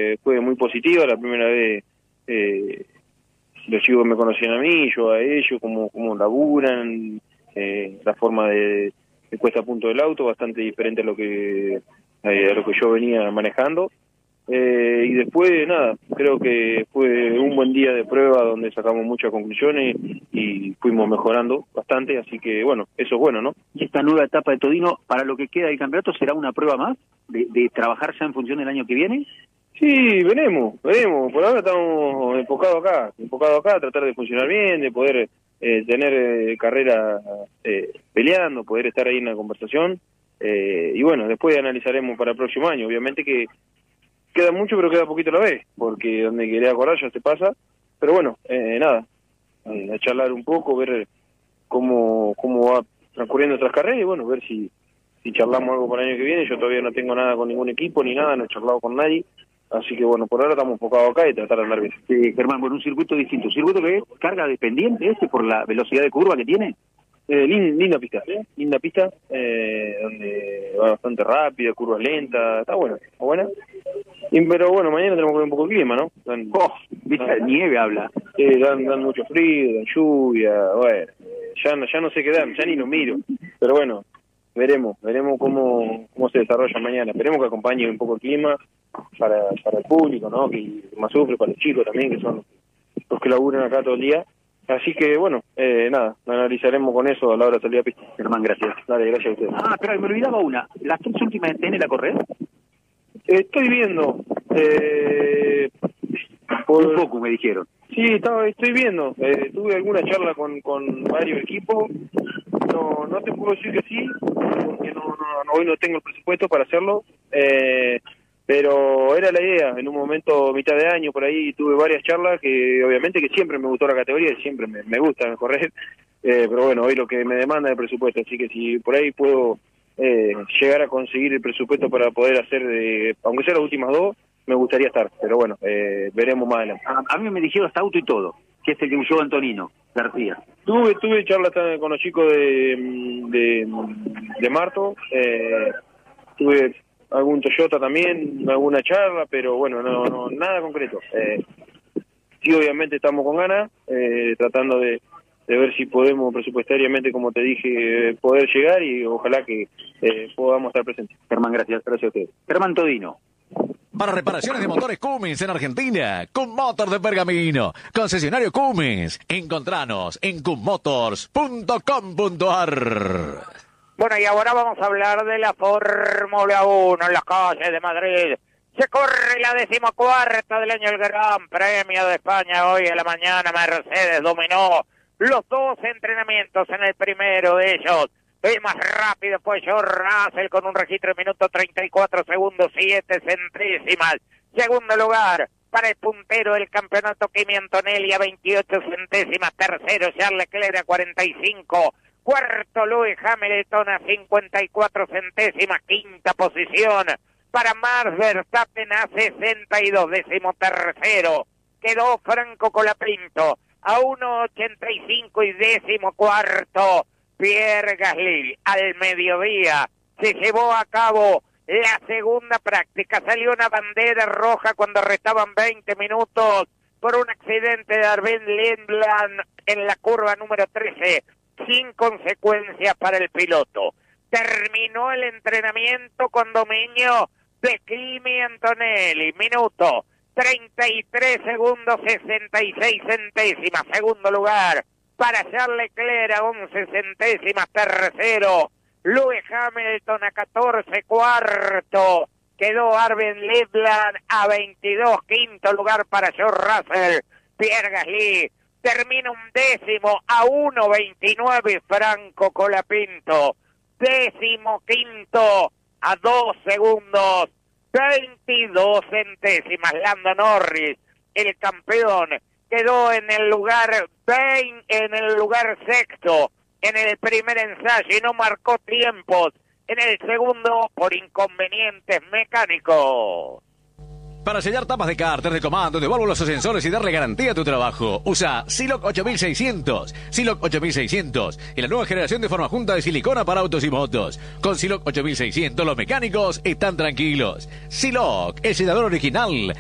fue muy positiva. La primera vez los chicos me conocían a mí, yo a ellos, cómo laburan, la forma de puesta a punto del auto, bastante diferente a lo que yo venía manejando. Y después, nada, creo que fue un buen día de prueba donde sacamos muchas conclusiones y fuimos mejorando bastante, así que bueno, eso es bueno, ¿no? Y esta nueva etapa de Todino, para lo que queda del campeonato, ¿será una prueba más de trabajar ya en función del año que viene? Sí, veremos, por ahora estamos enfocados acá, tratar de funcionar bien, de poder tener carrera peleando, poder estar ahí en la conversación, y bueno, después analizaremos para el próximo año. Obviamente que queda mucho, pero queda poquito a la vez, porque donde quería acordar ya se pasa, pero bueno, nada, a charlar un poco, ver cómo va transcurriendo otras carreras y bueno, ver si charlamos algo para el año que viene. Yo todavía no tengo nada con ningún equipo ni nada, no he charlado con nadie, así que bueno, por ahora estamos enfocados acá y tratar de andar bien. Germán, bueno, un circuito distinto, un circuito que es carga dependiente por la velocidad de curva que tiene. Linda pista, donde va bastante rápida, curvas lentas, está buena. Pero bueno, mañana tenemos que ver un poco el clima, ¿no? Nieve habla. Dan mucho frío, dan lluvia, bueno, ya no sé qué dan, ya ni lo miro. Pero bueno, veremos cómo se desarrolla mañana. Esperemos que acompañe un poco el clima para el público, ¿no? Que más sufre, para los chicos también, que son los que laburan acá todo el día. Así que, bueno, nada, analizaremos con eso a la hora de salir a pista. Germán, gracias. Dale, gracias a ustedes. Pero me olvidaba una. ¿Las 3 últimas de TN la corres? Estoy viendo. Un poco, me dijeron. Sí, estoy viendo. Tuve alguna charla con varios equipos. No te puedo decir que sí, porque hoy no tengo el presupuesto para hacerlo. Pero era la idea. En un momento, mitad de año, por ahí, tuve varias charlas que obviamente que siempre me gustó la categoría y siempre me gusta correr, pero bueno, hoy lo que me demanda es el presupuesto, así que si por ahí puedo llegar a conseguir el presupuesto para poder hacer, aunque sea las últimas 2, me gustaría estar, pero bueno, veremos más adelante. A mí me dijeron hasta auto y todo, que es el que usó Antonino García. Tuve charlas con los chicos de Marto, tuve algún Toyota también, alguna charla, pero bueno, no nada concreto. Sí, obviamente estamos con ganas, tratando de ver si podemos presupuestariamente, como te dije, poder llegar y ojalá que podamos estar presentes. Germán, gracias a ustedes. Germán Todino. Para reparaciones de motores Cummins en Argentina, Cummotor de Pergamino, concesionario Cummins. Encontranos en cummotors.com.ar. Bueno, y ahora vamos a hablar de la Fórmula 1 en las calles de Madrid. Se corre la 14ª del año el Gran Premio de España. Hoy a la mañana Mercedes dominó los 2 entrenamientos. En el primero de ellos, el más rápido fue George Russell con un registro de minuto 34 segundos 7 centésimas. Segundo lugar para el puntero del campeonato Kimi Antonelli a 28 centésimas. Tercero Charles Leclerc a 45. Cuarto Lewis Hamilton a 54 centésimas. Quinta posición para Max Verstappen a 62. Décimo tercero quedó Franco Colapinto a 1.85 y décimo cuarto Pierre Gasly. Al mediodía se llevó a cabo la segunda práctica. Salió una bandera roja cuando restaban 20 minutos por un accidente de Arben Lindland en la curva número 13. Sin consecuencias para el piloto. Terminó el entrenamiento con dominio de Kimi Antonelli. Minuto 33 segundos 66 centésimas. Segundo lugar para Charles Leclerc a 11 centésimas. Tercero Lewis Hamilton a 14. Cuarto quedó Arben Lindland a 22. Quinto lugar para George Russell. Pierre Gasly termina un décimo a 1.29 Franco Colapinto. Décimo quinto a 2 segundos 22 centésimas. Lando Norris, el campeón, quedó en el lugar sexto en el primer ensayo y no marcó tiempos en el segundo por inconvenientes mecánicos. Para sellar tapas de cárter, de comando, de válvulas o sensores y darle garantía a tu trabajo, usa Siloc 8600. Siloc 8600 y la nueva generación de forma junta de silicona para autos y motos. Con Siloc 8600 los mecánicos están tranquilos. Siloc, el sellador original